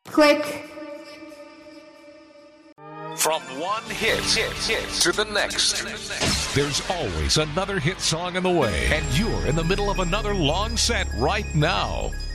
Click. From one hit to the next. There's always another hit song in the way, and you're in the middle of another long set right now.